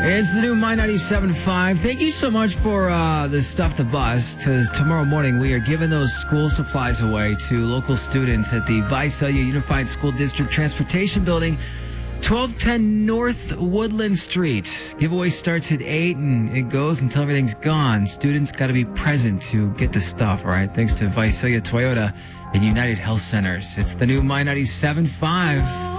It's the new My 97.5. Thank you so much for the Stuff the Bus, because tomorrow morning we are giving those school supplies away to local students at the Visalia Unified School District Transportation Building, 1210 North Woodland Street. Giveaway starts at 8 and it goes until everything's gone. Students got to be present to get the stuff, all right? Thanks to Visalia Toyota and United Health Centers. It's the new My 97.5.